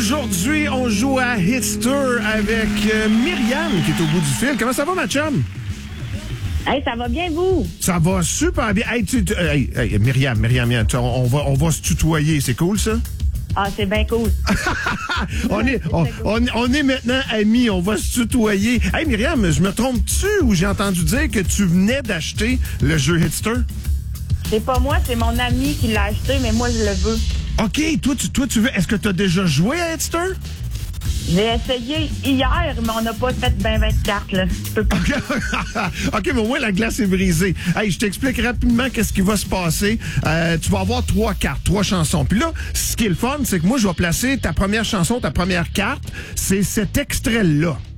Aujourd'hui, on joue à Hitster avec Myriam qui est au bout du fil. Comment ça va, ma chum? Hey, ça va bien, vous? Ça va super bien. Hey, Myriam, on va se tutoyer. C'est cool, ça? Ah, c'est bien cool. on est maintenant amis, on va se tutoyer. Hey, Myriam, je me trompe-tu ou j'ai entendu dire que tu venais d'acheter le jeu Hitster? C'est pas moi, c'est mon ami qui l'a acheté, mais moi, je le veux. OK, toi, tu veux... Est-ce que tu as déjà joué à Hitster? J'ai essayé hier, mais on n'a pas fait 20 cartes, là. OK, mais au moins, la glace est brisée. Hey, je t'explique rapidement qu'est-ce qui va se passer. Tu vas avoir 3 cartes, 3 chansons. Puis là, ce qui est le fun, c'est que moi, je vais placer ta première chanson, ta première carte. C'est cet extrait-là.